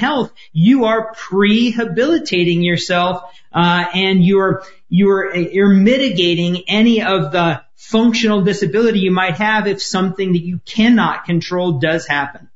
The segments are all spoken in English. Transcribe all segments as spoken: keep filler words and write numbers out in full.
health, you are prehabilitating yourself, uh, and you're, you're, you're mitigating any of the functional disability you might have if something that you cannot control does happen.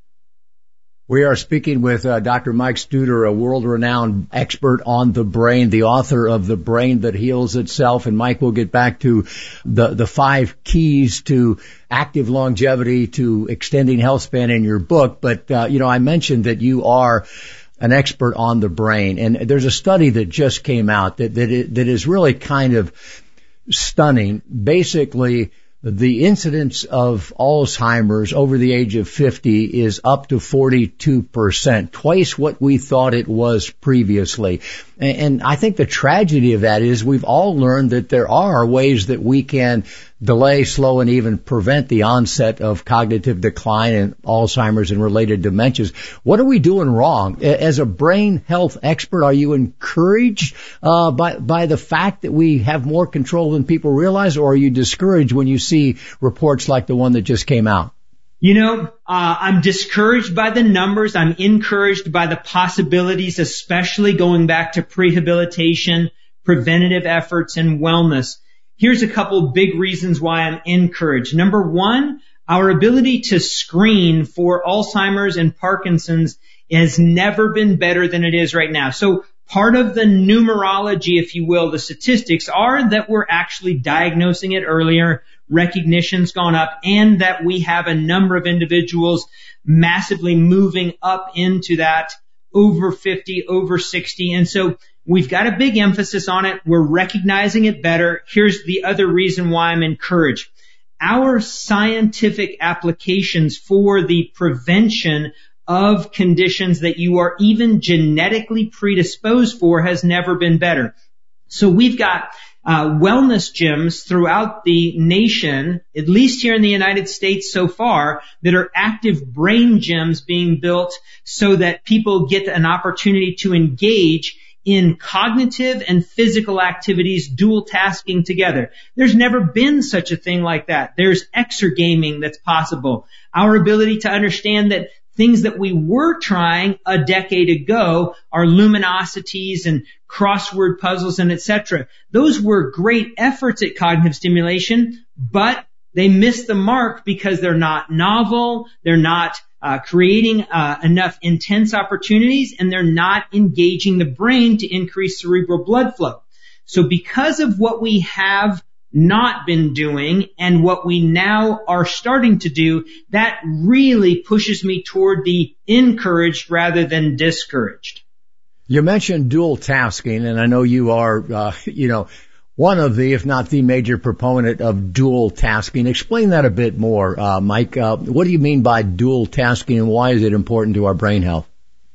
We are speaking with uh, Doctor Mike Studer, a world-renowned expert on the brain, the author of The Brain That Heals Itself. And Mike, we'll get back to the, the five keys to active longevity, to extending health span in your book. But, uh, you know, I mentioned that you are an expert on the brain. And there's a study that just came out that, that, it, that is really kind of stunning. Basically, the incidence of Alzheimer's over the age of fifty is up to forty-two percent, twice what we thought it was previously. And I think the tragedy of that is we've all learned that there are ways that we can delay, slow, and even prevent the onset of cognitive decline and Alzheimer's and related dementias. What are we doing wrong? As a brain health expert, are you encouraged uh, by, by the fact that we have more control than people realize, or are you discouraged when you see reports like the one that just came out? You know, uh, I'm discouraged by the numbers. I'm encouraged by the possibilities, especially going back to prehabilitation, preventative efforts, and wellness. Here's a couple big reasons why I'm encouraged. Number one, our ability to screen for Alzheimer's and Parkinson's has never been better than it is right now. So part of the numerology, if you will, the statistics are that we're actually diagnosing it earlier, recognition's gone up, and that we have a number of individuals massively moving up into that over fifty, over sixty. And so we've got a big emphasis on it. We're recognizing it better. Here's the other reason why I'm encouraged. Our scientific applications for the prevention of conditions that you are even genetically predisposed for has never been better. So we've got uh, wellness gyms throughout the nation, at least here in the United States so far, that are active brain gyms being built so that people get an opportunity to engage in cognitive and physical activities, dual tasking together. There's never been such a thing like that. There's exergaming that's possible. Our ability to understand that things that we were trying a decade ago are luminosities and crossword puzzles and et cetera. Those were great efforts at cognitive stimulation, but they missed the mark because they're not novel, they're not uh, creating uh, enough intense opportunities, and they're not engaging the brain to increase cerebral blood flow. So because of what we have not been doing and what we now are starting to do, that really pushes me toward the encouraged rather than discouraged. You mentioned dual tasking, and I know you are, uh, you know, one of the, if not the major proponent of dual tasking. Explain that a bit more, uh, Mike. Uh, what do you mean by dual tasking, and why is it important to our brain health?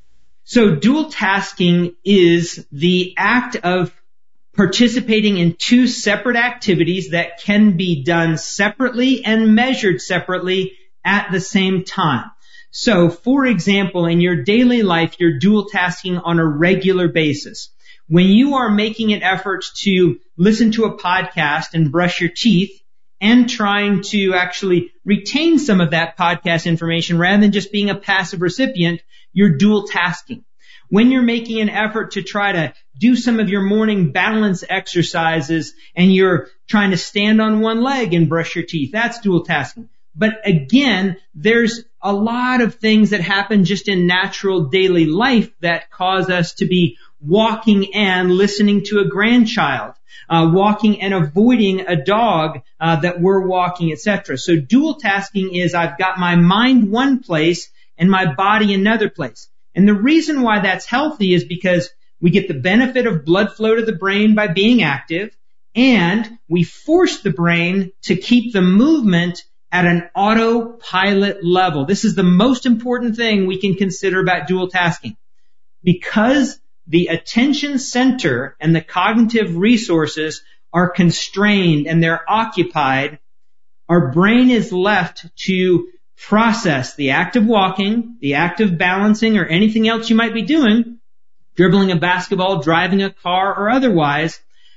So dual tasking is the act of participating in two separate activities that can be done separately and measured separately at the same time. So, for example, in your daily life, you're dual tasking on a regular basis. When you are making an effort to listen to a podcast and brush your teeth and trying to actually retain some of that podcast information rather than just being a passive recipient, you're dual tasking. When you're making an effort to try to do some of your morning balance exercises and you're trying to stand on one leg and brush your teeth, that's dual tasking. But again, there's a lot of things that happen just in natural daily life that cause us to be walking and listening to a grandchild, uh, walking and avoiding a dog uh, that we're walking, et cetera. So dual tasking is I've got my mind one place and my body another place. And the reason why that's healthy is because we get the benefit of blood flow to the brain by being active, and we force the brain to keep the movement at an autopilot level. This is the most important thing we can consider about dual tasking. Because the attention center and the cognitive resources are constrained and they're occupied, our brain is left to process the act of walking, the act of balancing, or anything else you might be doing, dribbling a basketball, driving a car, or otherwise,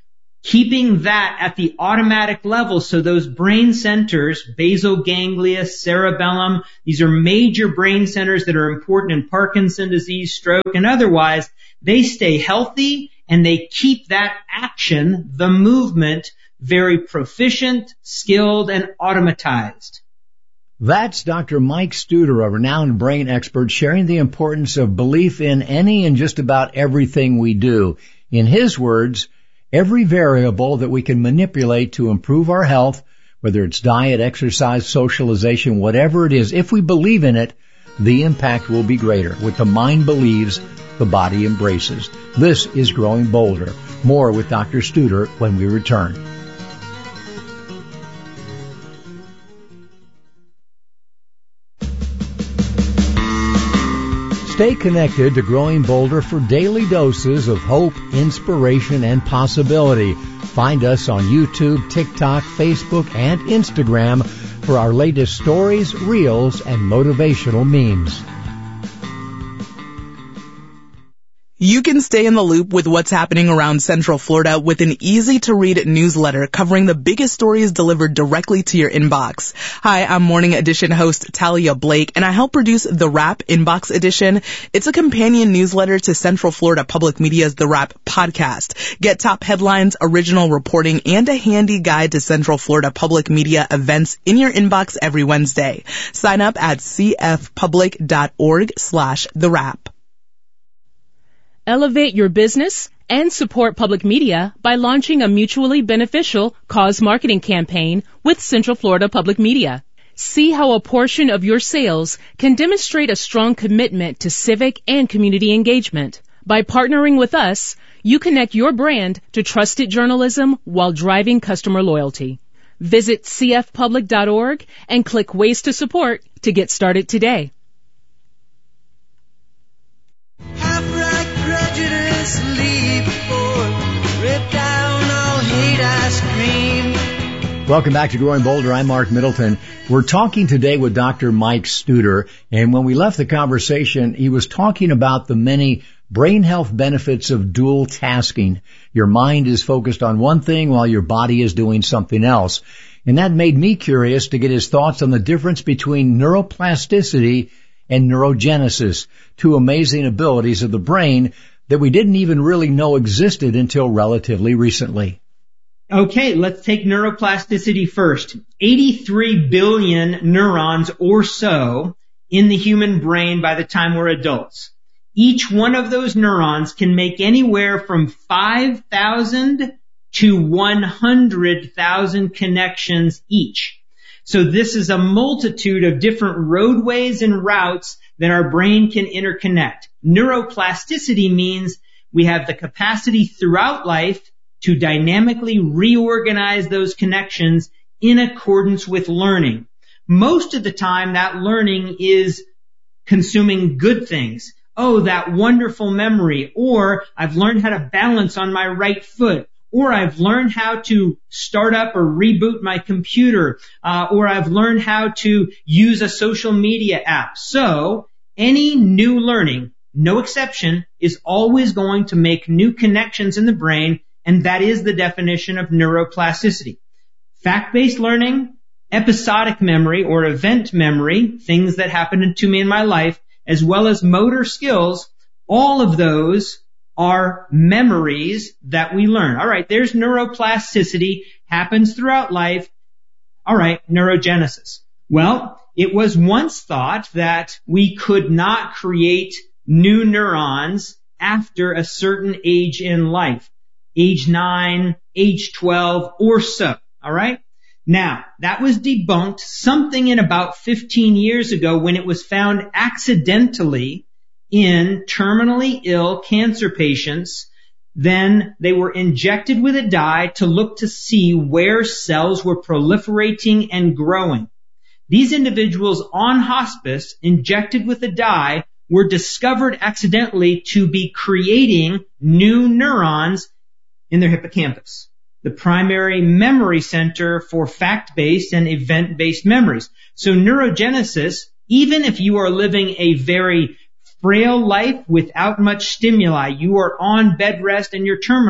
keeping that at the automatic level so those brain centers, basal ganglia, cerebellum, these are major brain centers that are important in Parkinson's disease, stroke, and otherwise, they stay healthy and they keep that action, the movement, very proficient, skilled, and automatized. That's Doctor Mike Studer, a renowned brain expert, sharing the importance of belief in any and just about everything we do. In his words, every variable that we can manipulate to improve our health, whether it's diet, exercise, socialization, whatever it is, if we believe in it, the impact will be greater. What the mind believes, the body embraces. This is Growing Bolder. More with Doctor Studer when we return. Stay connected to Growing Bolder for daily doses of hope, inspiration, and possibility. Find us on YouTube, TikTok, Facebook, and Instagram for our latest stories, reels, and motivational memes. You can stay in the loop with what's happening around Central Florida with an easy-to-read newsletter covering the biggest stories delivered directly to your inbox. Hi, I'm Morning Edition host Talia Blake, and I help produce The Wrap Inbox Edition. It's a companion newsletter to Central Florida Public Media's The Wrap podcast. Get top headlines, original reporting, and a handy guide to Central Florida Public Media events in your inbox every Wednesday. Sign up at cfpublic.org slash The Wrap. Elevate your business and support public media by launching a mutually beneficial cause marketing campaign with Central Florida Public Media. See how a portion of your sales can demonstrate a strong commitment to civic and community engagement. By partnering with us, you connect your brand to trusted journalism while driving customer loyalty. Visit c f public dot org and click Ways to Support to get started today. Welcome back to Growing Bolder. I'm Mark Middleton. We're talking today with Doctor Mike Studer, and when we left the conversation, he was talking about the many brain health benefits of dual tasking. Your mind is focused on one thing while your body is doing something else. And that made me curious to get his thoughts on the difference between neuroplasticity and neurogenesis, two amazing abilities of the brain that we didn't even really know existed until relatively recently. Okay, let's take neuroplasticity first. eighty-three billion neurons or so in the human brain by the time we're adults. Each one of those neurons can make anywhere from five thousand to one hundred thousand connections each. So this is a multitude of different roadways and routes that our brain can interconnect. Neuroplasticity means we have the capacity throughout life to dynamically reorganize those connections in accordance with learning. Most of the time, that learning is consuming good things. Oh, that wonderful memory. Or I've learned how to balance on my right foot. Or I've learned how to start up or reboot my computer. Uh, or I've learned how to use a social media app. So any new learning, no exception, is always going to make new connections in the brain. And that is the definition of neuroplasticity. Fact-based learning, episodic memory or event memory, things that happened to me in my life, as well as motor skills, all of those are memories that we learn. All right, there's neuroplasticity, happens throughout life. All right, neurogenesis. Well, it was once thought that we could not create new neurons after a certain age in life. Age nine, age twelve, or so. All right? Now, that was debunked something in about fifteen years ago when it was found accidentally in terminally ill cancer patients. Then they were injected with a dye to look to see where cells were proliferating and growing. These individuals on hospice injected with a dye were discovered accidentally to be creating new neurons in their hippocampus, the primary memory center for fact-based and event-based memories. So neurogenesis, even if you are living a very frail life without much stimuli, you are on bed rest and you're terminal,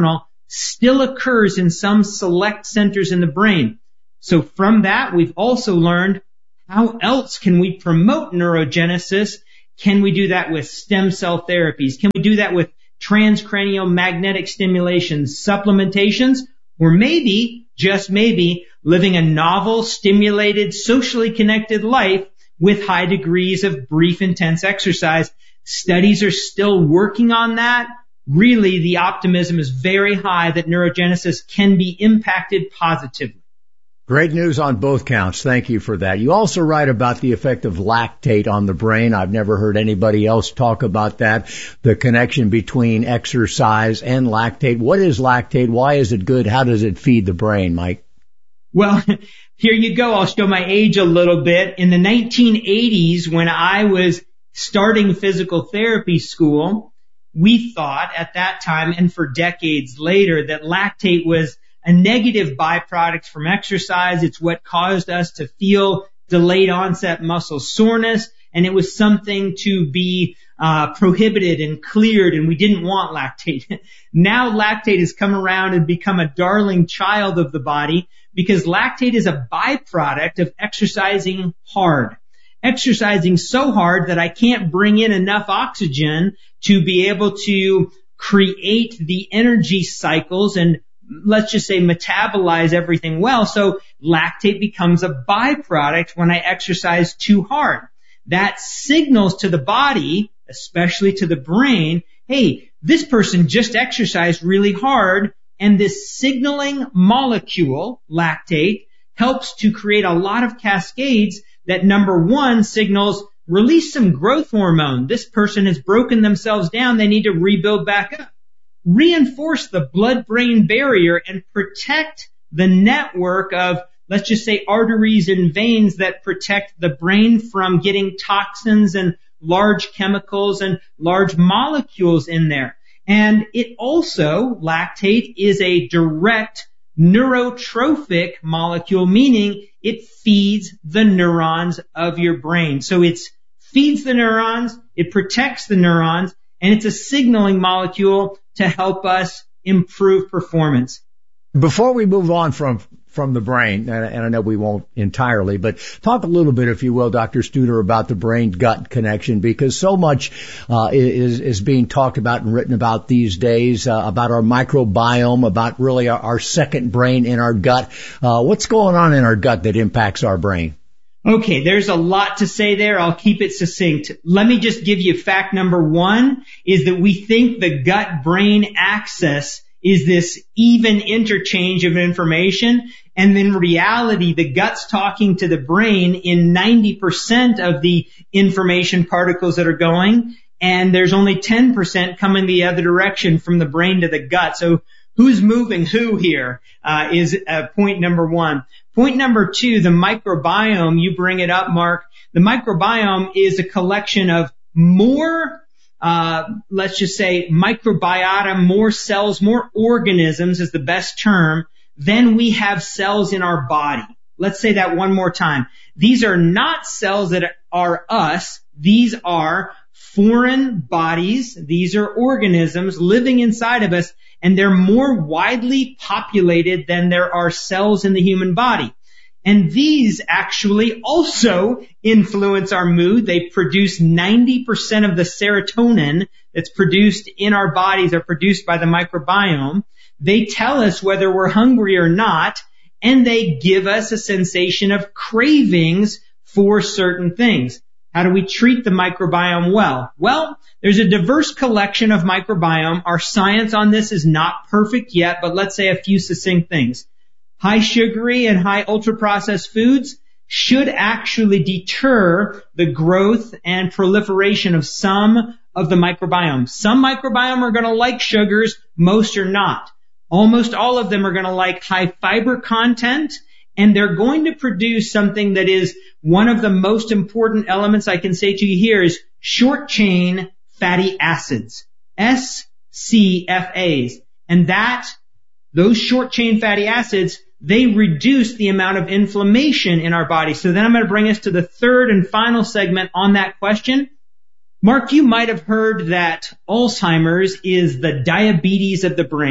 still occurs in some select centers in the brain. So from that, we've also learned how else can we promote neurogenesis? Can we do that with stem cell therapies? Can we do that with transcranial magnetic stimulation, supplementations, or maybe, just maybe, living a novel, stimulated, socially connected life with high degrees of brief, intense exercise? Studies are still working on that. Really, the optimism is very high that neurogenesis can be impacted positively. Great news on both counts. Thank you for that. You also write about the effect of lactate on the brain. I've never heard anybody else talk about that, the connection between exercise and lactate. What is lactate? Why is it good? How does it feed the brain, Mike? Well, here you go. I'll show my age a little bit. In the nineteen eighties, when I was starting physical therapy school, we thought at that time and for decades later that lactate was a negative byproduct from exercise. It's what caused us to feel delayed onset muscle soreness, and it was something to be uh prohibited and cleared, and we didn't want lactate. Now lactate has come around and become a darling child of the body because lactate is a byproduct of exercising hard. Exercising so hard that I can't bring in enough oxygen to be able to create the energy cycles and, let's just say, metabolize everything well. So lactate becomes a byproduct when I exercise too hard. That signals to the body, especially to the brain, hey, this person just exercised really hard, and this signaling molecule, lactate, helps to create a lot of cascades that, number one, signals release some growth hormone. This person has broken themselves down. They need to rebuild back up. Reinforce the blood-brain barrier and protect the network of, let's just say, arteries and veins that protect the brain from getting toxins and large chemicals and large molecules in there. And it also, lactate is a direct neurotrophic molecule, meaning it feeds the neurons of your brain. So it feeds the neurons, it protects the neurons, and it's a signaling molecule to help us improve performance. Before we move on from from the brain, and I know we won't entirely, but talk a little bit, if you will, Doctor Studer, about the brain-gut connection, because so much uh, is is being talked about and written about these days, uh, about our microbiome, about really our, our second brain in our gut. Uh, what's going on in our gut that impacts our brain? Okay, there's a lot to say there. I'll keep it succinct. Let me just give you fact number one, is that we think the gut-brain axis is this even interchange of information. And in reality, the gut's talking to the brain in ninety percent of the information particles that are going, and there's only ten percent coming the other direction from the brain to the gut. So who's moving who here uh, is uh, point number one. Point number two, the microbiome, you bring it up, Mark. The microbiome is a collection of more Uh, let's just say microbiota, more cells, more organisms is the best term, then we have cells in our body. Let's say that one more time. These are not cells that are us. These are foreign bodies. These are organisms living inside of us, and they're more widely populated than there are cells in the human body. And these actually also influence our mood. They produce ninety percent of the serotonin that's produced in our bodies are produced by the microbiome. They tell us whether we're hungry or not, and they give us a sensation of cravings for certain things. How do we treat the microbiome well? Well, there's a diverse collection of microbiome. Our science on this is not perfect yet, but let's say a few succinct things. High sugary and high ultra-processed foods should actually deter the growth and proliferation of some of the microbiome. Some microbiome are going to like sugars, most are not. Almost all of them are going to like high fiber content, and they're going to produce something that is one of the most important elements I can say to you here is short-chain fatty acids, S C F As. And that, those short-chain fatty acids, they reduce the amount of inflammation in our body. So then I'm going to bring us to the third and final segment on that question. Mark, you might have heard that Alzheimer's is the diabetes of the brain.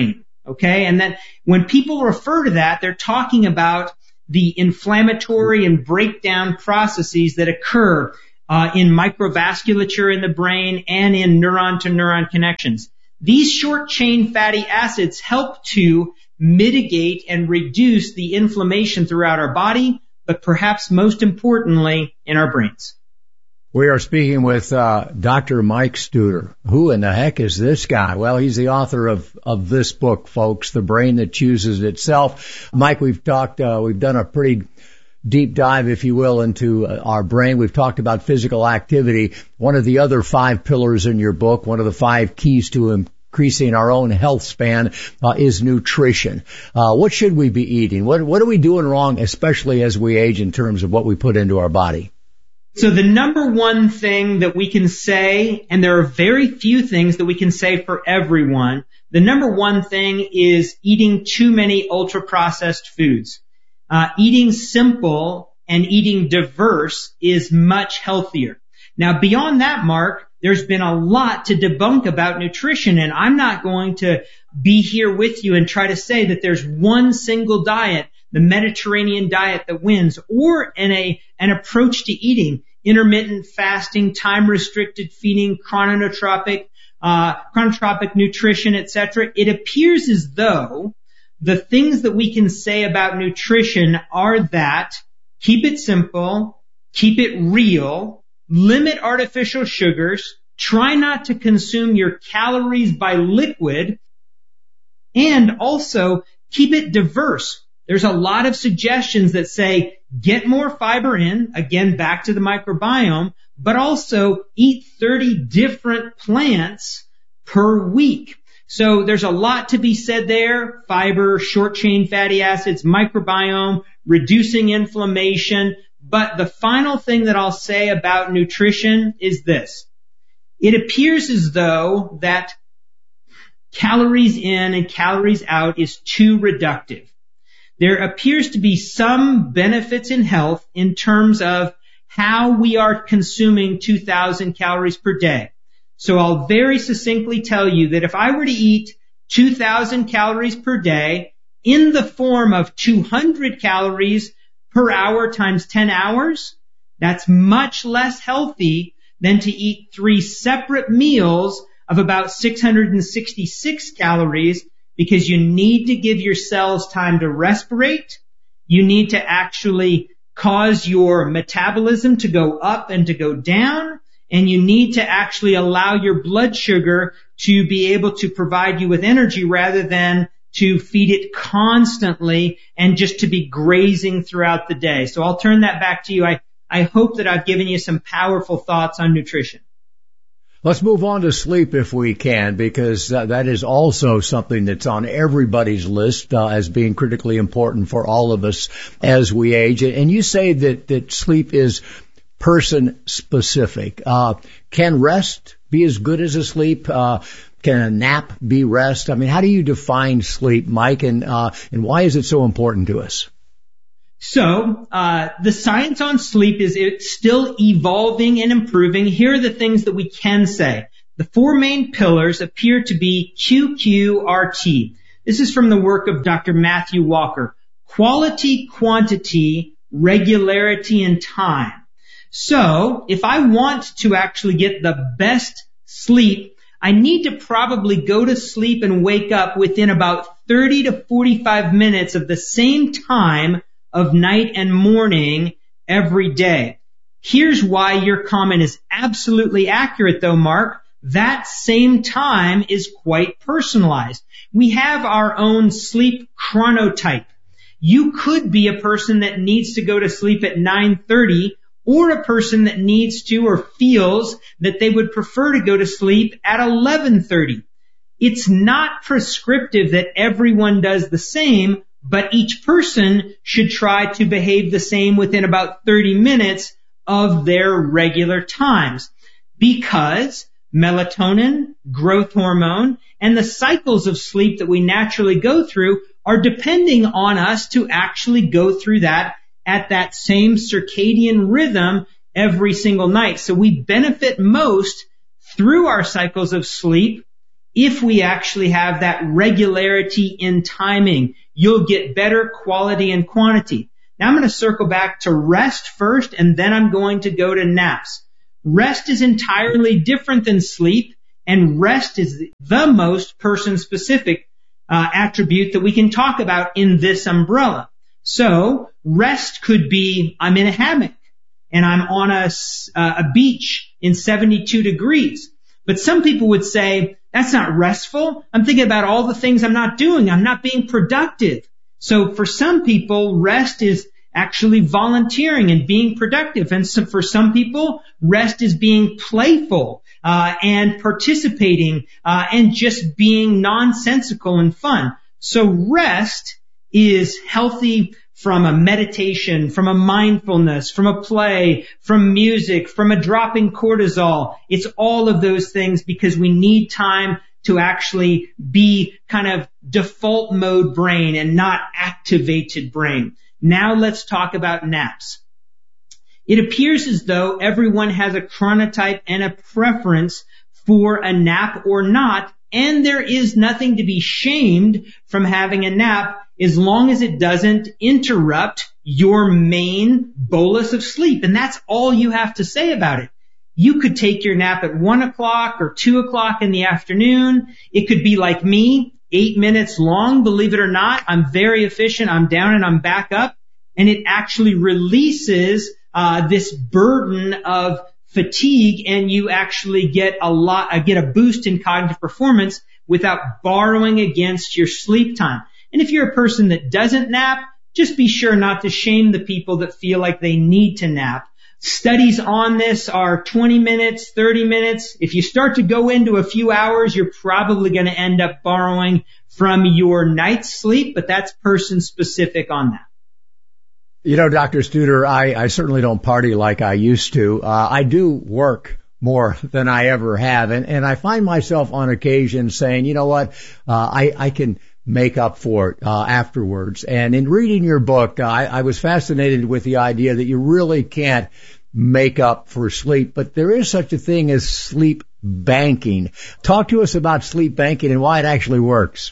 Okay. And then when people refer to that, they're talking about the inflammatory and breakdown processes that occur uh, in microvasculature in the brain and in neuron to neuron connections. These short chain fatty acids help to mitigate and reduce the inflammation throughout our body, but perhaps most importantly, in our brains. We are speaking with uh, Doctor Mike Studer. Who in the heck is this guy? Well, he's the author of, of this book, folks, The Brain That Chooses Itself. Mike, we've talked, uh, we've done a pretty deep dive, if you will, into uh, our brain. We've talked about physical activity. One of the other five pillars in your book, one of the five keys to increasing our own health span uh, is nutrition. Uh, what should we be eating? What, what are we doing wrong, especially as we age, in terms of what we put into our body? So the number one thing that we can say, and there are very few things that we can say for everyone, the number one thing is eating too many ultra-processed foods. Uh, eating simple and eating diverse is much healthier. Now, beyond that, Mark, there's been a lot to debunk about nutrition, and I'm not going to be here with you and try to say that there's one single diet, the Mediterranean diet, that wins, or in a an approach to eating, intermittent fasting, time-restricted feeding, chronotropic, uh, chronotropic nutrition, et cetera. It appears as though the things that we can say about nutrition are that keep it simple, keep it real, limit artificial sugars, try not to consume your calories by liquid, and also keep it diverse. There's a lot of suggestions that say get more fiber in, again, back to the microbiome, but also eat thirty different plants per week. So there's a lot to be said there. Fiber, short chain fatty acids, microbiome, reducing inflammation. But the final thing that I'll say about nutrition is this. It appears as though that calories in and calories out is too reductive. There appears to be some benefits in health in terms of how we are consuming two thousand calories per day. So I'll very succinctly tell you that if I were to eat two thousand calories per day in the form of two hundred calories per hour times ten hours, that's much less healthy than to eat three separate meals of about six hundred sixty-six calories, because you need to give your cells time to respirate. You need to actually cause your metabolism to go up and to go down. And you need to actually allow your blood sugar to be able to provide you with energy rather than to feed it constantly and just to be grazing throughout the day. So I'll turn that back to you. I, I hope that I've given you some powerful thoughts on nutrition. Let's move on to sleep if we can, because uh, that is also something that's on everybody's list uh, as being critically important for all of us as we age. And you say that, that sleep is person specific. Uh, can rest be as good as a sleep? Uh, can a nap be rest? I mean, how do you define sleep, Mike, and, uh, and why is it so important to us? So, uh, the science on sleep is it's still evolving and improving. Here are the things that we can say. The four main pillars appear to be Q Q R T. This is from the work of Doctor Matthew Walker. Quality, quantity, regularity, and time. So, if I want to actually get the best sleep, I need to probably go to sleep and wake up within about thirty to forty-five minutes of the same time of night and morning every day. Here's why your comment is absolutely accurate, though, Mark. That same time is quite personalized. We have our own sleep chronotype. You could be a person that needs to go to sleep at nine thirty, or a person that needs to or feels that they would prefer to go to sleep at eleven thirty. It's not prescriptive that everyone does the same, but each person should try to behave the same within about thirty minutes of their regular times, because melatonin, growth hormone, and the cycles of sleep that we naturally go through are depending on us to actually go through that at that same circadian rhythm every single night. So we benefit most through our cycles of sleep if we actually have that regularity in timing, you'll get better quality and quantity. Now I'm going to circle back to rest first, and then I'm going to go to naps. Rest is entirely different than sleep, and rest is the most person-specific uh, attribute that we can talk about in this umbrella. So rest could be, I'm in a hammock and I'm on a, uh, a beach in seventy-two degrees. But some people would say, that's not restful. I'm thinking about all the things I'm not doing. I'm not being productive. So for some people, rest is actually volunteering and being productive. And so for some people, rest is being playful uh, and participating uh, and just being nonsensical and fun. So rest is healthy from a meditation, from a mindfulness, from a play, from music, from a dropping cortisol. It's all of those things because we need time to actually be kind of default mode brain and not activated brain. Now let's talk about naps. It appears as though everyone has a chronotype and a preference for a nap or not, and there is nothing to be shamed from having a nap as long as it doesn't interrupt your main bolus of sleep. And that's all you have to say about it. You could take your nap at one o'clock or two o'clock in the afternoon. It could be like me, eight minutes long. Believe it or not, I'm very efficient. I'm down and I'm back up. And it actually releases uh, this burden of fatigue, and you actually get a lot, uh, get a boost in cognitive performance without borrowing against your sleep time. And if you're a person that doesn't nap, just be sure not to shame the people that feel like they need to nap. Studies on this are twenty minutes, thirty minutes. If you start to go into a few hours, you're probably going to end up borrowing from your night's sleep, but that's person specific on that. You know, Doctor Studer, I, I certainly don't party like I used to. Uh, I do work more than I ever have. And, and I find myself on occasion saying, you know what, uh, I, I can make up for it uh, afterwards. And in reading your book, uh, I, I was fascinated with the idea that you really can't make up for sleep, but there is such a thing as sleep banking. Talk to us about sleep banking and why it actually works.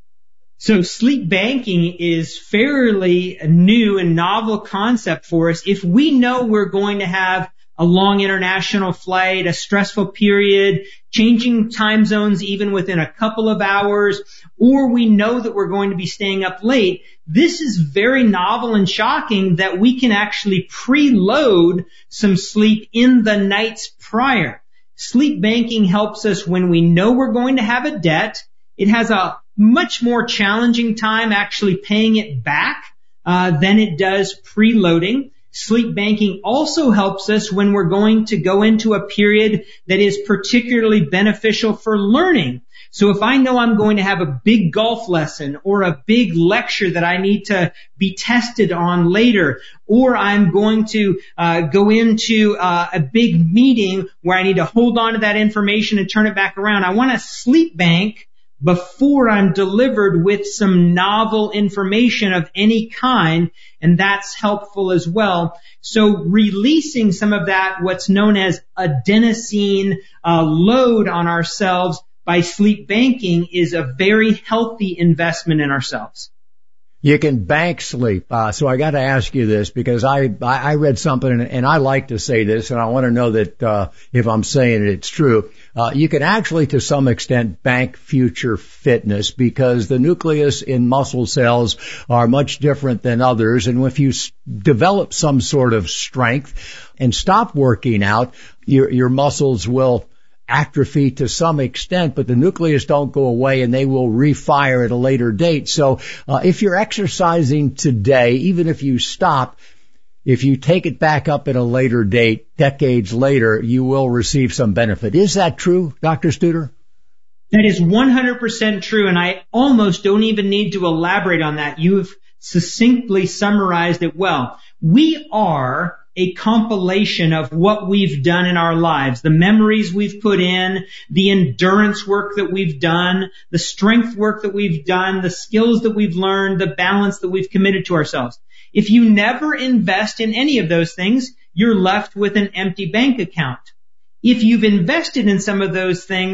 So sleep banking is fairly new and novel concept for us. If we know we're going to have a long international flight, a stressful period, changing time zones even within a couple of hours, or we know that we're going to be staying up late, this is very novel and shocking that we can actually preload some sleep in the nights prior. Sleep banking helps us when we know we're going to have a debt. It has a much more challenging time actually paying it back uh, than it does preloading. Sleep banking also helps us when we're going to go into a period that is particularly beneficial for learning. So if I know I'm going to have a big golf lesson or a big lecture that I need to be tested on later, or I'm going to uh, go into uh, a big meeting where I need to hold on to that information and turn it back around, I want to sleep bank before I'm delivered with some novel information of any kind, and that's helpful as well. So releasing some of that, what's known as adenosine uh, load on ourselves by sleep banking is a very healthy investment in ourselves. You can bank sleep. Uh, so I got to ask you this because I, I, I read something and, and I like to say this and I want to know that, uh, if I'm saying it, it's true. Uh, you can actually to some extent bank future fitness because the nucleus in muscle cells are much different than others. And if you s- develop some sort of strength and stop working out, your, your muscles will atrophy to some extent, but the nucleus don't go away and they will refire at a later date. So uh, if you're exercising today, even if you stop, if you take it back up at a later date, decades later, you will receive some benefit. Is that true, Doctor Studer? That is one hundred percent true, and I almost don't even need to elaborate on that. You've succinctly summarized it well. We are a compilation of what we've done in our lives, the memories we've put in, the endurance work that we've done, the strength work that we've done, the skills that we've learned, the balance that we've committed to ourselves. If you never invest in any of those things, you're left with an empty bank account. If you've invested in some of those things,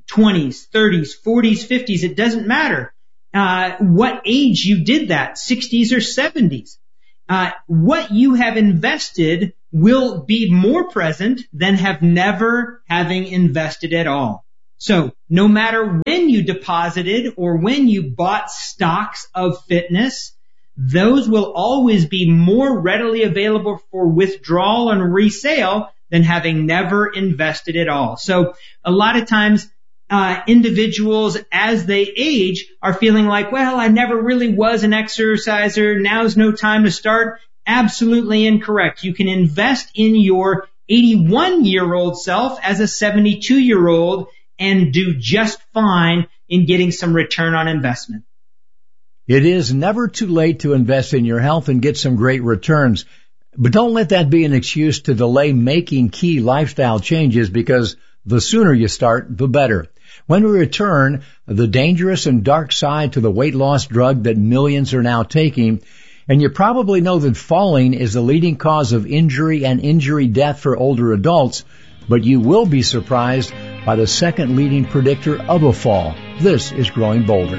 twenties, thirties, forties, fifties, it doesn't matter uh, what age you did that, sixties or seventies. Uh, what you have invested will be more present than have never having invested at all. So no matter when you deposited or when you bought stocks of fitness, those will always be more readily available for withdrawal and resale than having never invested at all. So a lot of times, uh, individuals as they age are feeling like, well, I never really was an exerciser. Now's no time to start. Absolutely incorrect. You can invest in your eighty-one year old self as a seventy-two year old and do just fine in getting some return on investment. It is never too late to invest in your health and get some great returns. But don't let that be an excuse to delay making key lifestyle changes, because the sooner you start, the better. When we return, the dangerous and dark side to the weight loss drug that millions are now taking. And you probably know that falling is the leading cause of injury and injury death for older adults, but you will be surprised by the second leading predictor of a fall. This is Growing Bolder.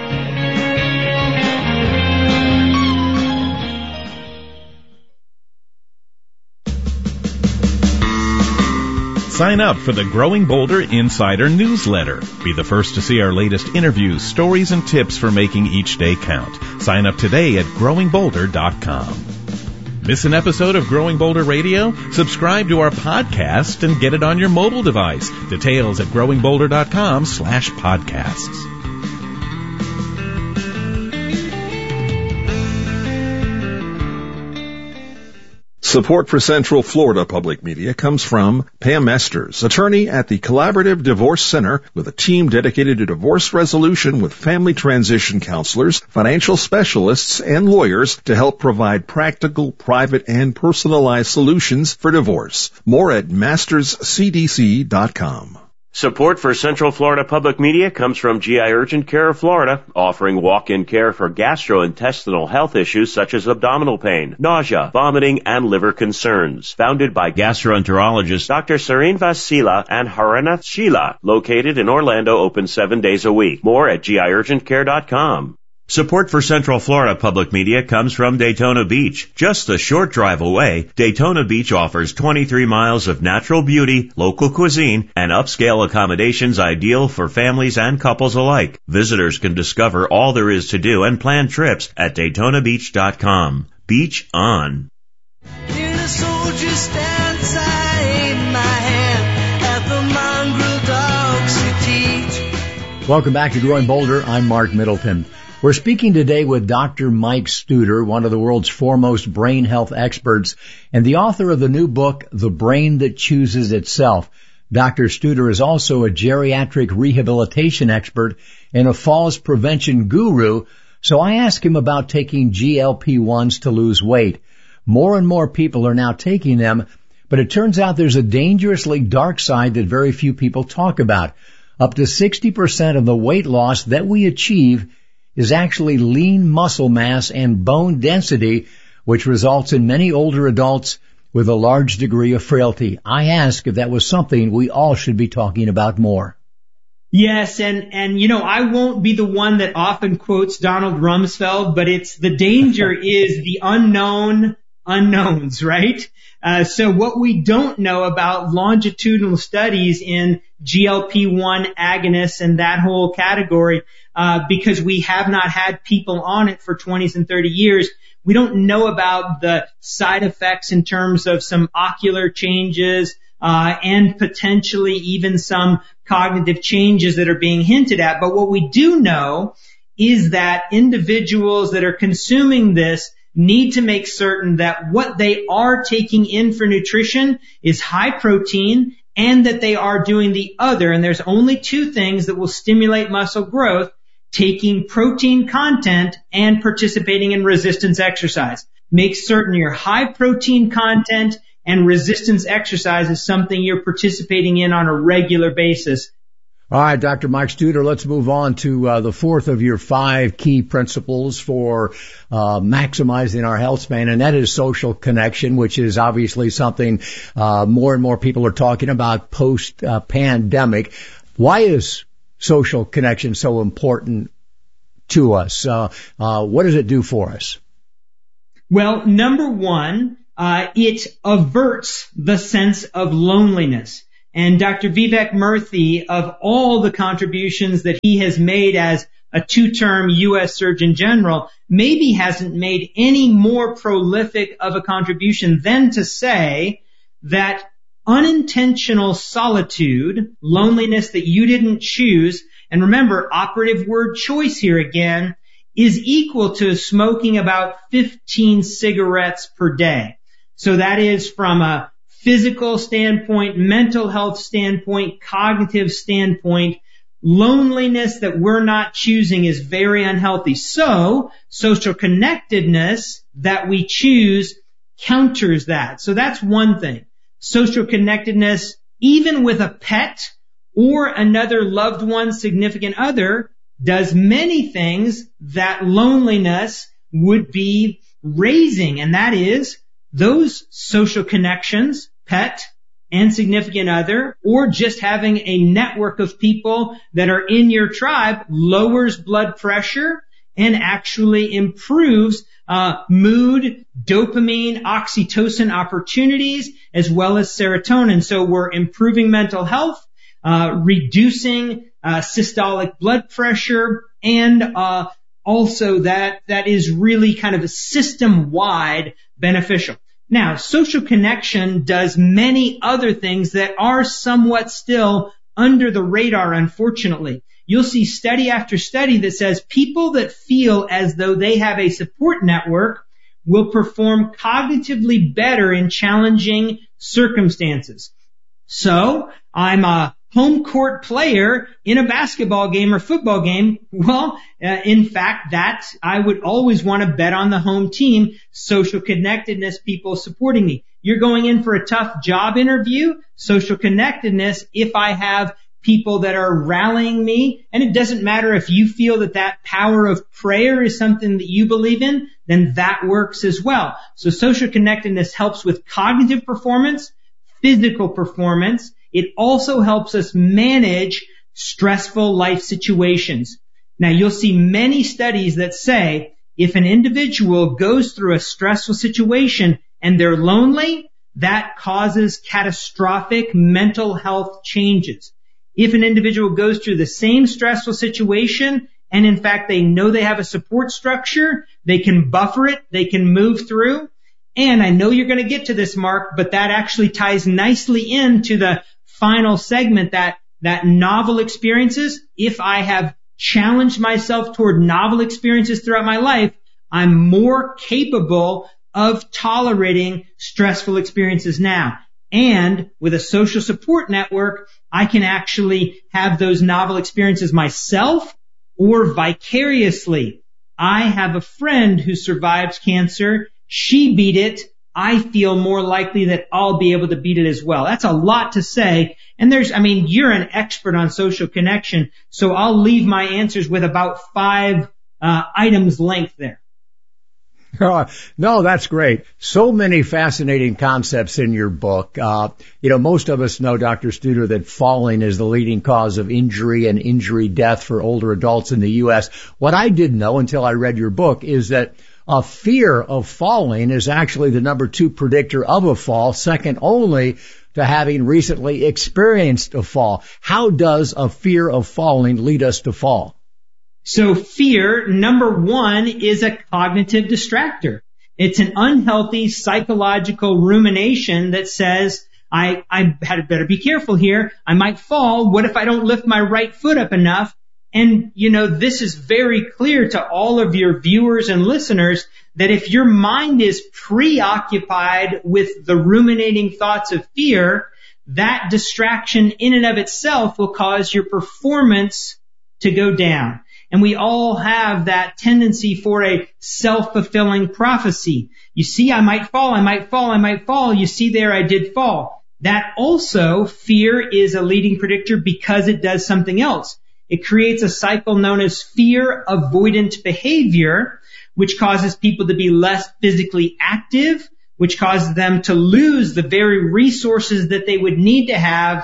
Sign up for the Growing Bolder Insider newsletter. Be the first to see our latest interviews, stories, and tips for making each day count. Sign up today at growing bolder dot com. Miss an episode of Growing Bolder Radio? Subscribe to our podcast and get it on your mobile device. Details at growing bolder dot com slash podcasts. Support for Central Florida Public Media comes from Pam Esters, attorney at the Collaborative Divorce Center, with a team dedicated to divorce resolution with family transition counselors, financial specialists, and lawyers to help provide practical, private, and personalized solutions for divorce. More at masters c d c dot com. Support for Central Florida Public Media comes from G I Urgent Care of Florida, offering walk-in care for gastrointestinal health issues such as abdominal pain, nausea, vomiting, and liver concerns. Founded by gastroenterologists Doctor Srinivas Sila and Haranath Sheila, located in Orlando, open seven days a week. More at g i urgent care dot com. Support for Central Florida Public Media comes from Daytona Beach. Just a short drive away, Daytona Beach offers twenty-three miles of natural beauty, local cuisine, and upscale accommodations ideal for families and couples alike. Visitors can discover all there is to do and plan trips at daytona beach dot com. Beach on. Hear the soldiers stand side my hand at the mongrel dogs to teach. Welcome back to Growing Bolder. I'm Mark Middleton. We're speaking today with Doctor Mike Studer, one of the world's foremost brain health experts and the author of the new book, The Brain That Chooses Itself. Doctor Studer is also a geriatric rehabilitation expert and a falls prevention guru, so I asked him about taking G L P ones to lose weight. More and more people are now taking them, but it turns out there's a dangerously dark side that very few people talk about. Up to sixty percent of the weight loss that we achieve is actually lean muscle mass and bone density, which results in many older adults with a large degree of frailty. I asked if that was something we all should be talking about more. Yes, and, and you know, I won't be the one that often quotes Donald Rumsfeld, but it's the danger is the unknown unknowns, right? Uh, so what we don't know about longitudinal studies in G L P one agonists and that whole category, uh, because we have not had people on it for twenties and thirty years, we don't know about the side effects in terms of some ocular changes, uh, and potentially even some cognitive changes that are being hinted at. But what we do know is that individuals that are consuming this need to make certain that what they are taking in for nutrition is high protein and that they are doing the other. And there's only two things that will stimulate muscle growth: taking protein content and participating in resistance exercise. Make certain your high protein content and resistance exercise is something you're participating in on a regular basis. All right, Doctor Mike Studer, let's move on to uh, the fourth of your five key principles for uh, maximizing our health span, and that is social connection, which is obviously something uh, more and more people are talking about post-pandemic. Uh, Why is social connection so important to us? Uh, uh, what does it do for us? Well, number one, uh, it averts the sense of loneliness. And Doctor Vivek Murthy, of all the contributions that he has made as a two-term U S Surgeon General, maybe hasn't made any more prolific of a contribution than to say that unintentional solitude, loneliness that you didn't choose, and remember, operative word choice here again, is equal to smoking about fifteen cigarettes per day. So that is from a physical standpoint, mental health standpoint, cognitive standpoint. Loneliness that we're not choosing is very unhealthy. So social connectedness that we choose counters that. So that's one thing. Social connectedness, even with a pet or another loved one, significant other, does many things that loneliness would be raising. And that is those social connections, pet and significant other, or just having a network of people that are in your tribe, lowers blood pressure and actually improves uh, mood, dopamine, oxytocin opportunities, as well as serotonin. So we're improving mental health, uh, reducing uh, systolic blood pressure, and uh, also that that is really kind of a system-wide beneficial. Now, social connection does many other things that are somewhat still under the radar, unfortunately. You'll see study after study that says people that feel as though they have a support network will perform cognitively better in challenging circumstances. So, I'm a home court player in a basketball game or football game. Well, uh, in fact, that I would always want to bet on the home team, social connectedness, people supporting me. You're going in for a tough job interview, social connectedness, if I have people that are rallying me, and it doesn't matter if you feel that that power of prayer is something that you believe in, then that works as well. So social connectedness helps with cognitive performance, physical performance. It also helps us manage stressful life situations. Now, you'll see many studies that say if an individual goes through a stressful situation and they're lonely, that causes catastrophic mental health changes. If an individual goes through the same stressful situation and, in fact, they know they have a support structure, they can buffer it, they can move through. And I know you're going to get to this, Mark, but that actually ties nicely into the final segment, that, that novel experiences. If I have challenged myself toward novel experiences throughout my life, I'm more capable of tolerating stressful experiences now. And with a social support network, I can actually have those novel experiences myself or vicariously. I have a friend who survives cancer. She beat it. I feel more likely that I'll be able to beat it as well. That's a lot to say. And there's, I mean, you're an expert on social connection, so I'll leave my answers with about five uh, items length there. Oh, no, that's great. So many fascinating concepts in your book. Uh, you know, most of us know, Doctor Studer, that falling is the leading cause of injury and injury death for older adults in the U S. What I didn't know until I read your book is that a fear of falling is actually the number two predictor of a fall, second only to having recently experienced a fall. How does a fear of falling lead us to fall? So fear, number one, is a cognitive distractor. It's an unhealthy psychological rumination that says, I, I had better be careful here. I might fall. What if I don't lift my right foot up enough? And, you know, this is very clear to all of your viewers and listeners that if your mind is preoccupied with the ruminating thoughts of fear, that distraction in and of itself will cause your performance to go down. And we all have that tendency for a self-fulfilling prophecy. You see, I might fall, I might fall, I might fall. You see there, I did fall. That also, fear is a leading predictor because it does something else. It creates a cycle known as fear avoidant behavior, which causes people to be less physically active, which causes them to lose the very resources that they would need to have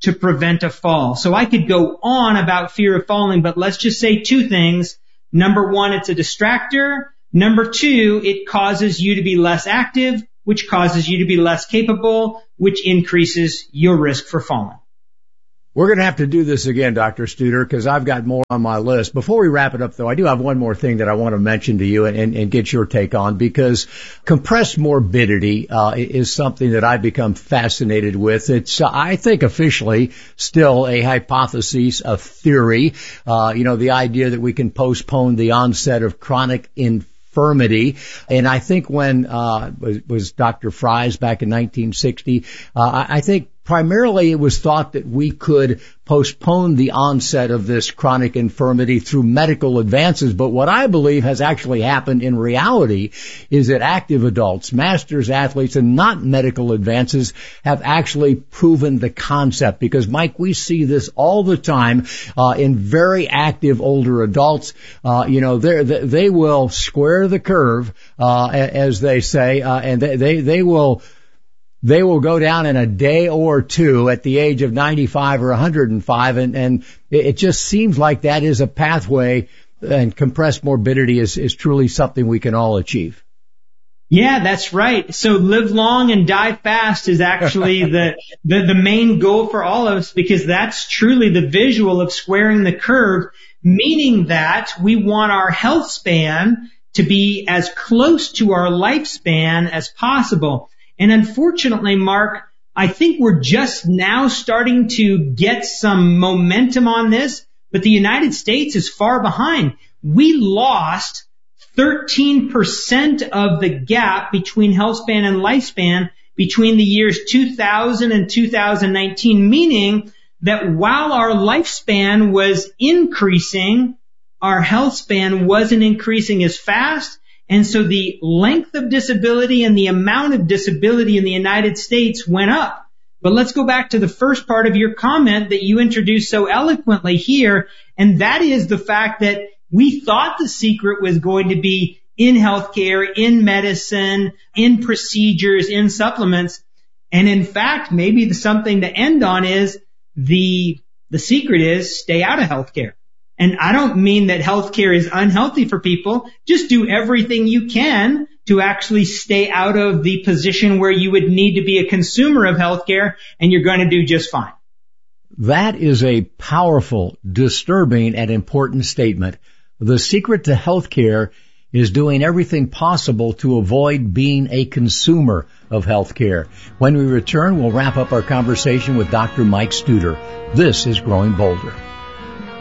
to prevent a fall. So I could go on about fear of falling, but let's just say two things. Number one, it's a distractor. Number two, it causes you to be less active, which causes you to be less capable, which increases your risk for falling. We're going to have to do this again, Doctor Studer, because I've got more on my list. Before we wrap it up, though, I do have one more thing that I want to mention to you and, and, and get your take on, because compressed morbidity uh, is something that I've become fascinated with. It's, uh, I think, officially still a hypothesis, a theory. Uh, you know, the idea that we can postpone the onset of chronic infirmity. And I think when uh was, was Doctor Fries back in nineteen sixty, uh, I, I think primarily it was thought that we could postpone the onset of this chronic infirmity through medical advances. But what I believe has actually happened in reality is that active adults, masters athletes, and not medical advances have actually proven the concept. Because, Mike, we see this all the time uh, in very active older adults. Uh, you know, they they will square the curve, uh, as they say, uh, and they, they, they will They will go down in a day or two at the age of ninety-five or one hundred five, and, and it just seems like that is a pathway, and compressed morbidity is, is truly something we can all achieve. Yeah, that's right. So live long and die fast is actually the, the, the main goal for all of us, because that's truly the visual of squaring the curve, meaning that we want our health span to be as close to our lifespan as possible. And unfortunately, Mark, I think we're just now starting to get some momentum on this, but the United States is far behind. We lost thirteen percent of the gap between health span and lifespan between the years two thousand and two thousand nineteen, meaning that while our lifespan was increasing, our health span wasn't increasing as fast. And so the length of disability and the amount of disability in the United States went up. But let's go back to the first part of your comment that you introduced so eloquently here, and that is the fact that we thought the secret was going to be in healthcare, in medicine, in procedures, in supplements. And in fact, maybe the, something to end on is the the secret is stay out of healthcare. And I don't mean that healthcare is unhealthy for people. Just do everything you can to actually stay out of the position where you would need to be a consumer of healthcare, and you're going to do just fine. That is a powerful, disturbing, and important statement. The secret to healthcare is doing everything possible to avoid being a consumer of healthcare. When we return, we'll wrap up our conversation with Doctor Mike Studer. This is Growing Bolder.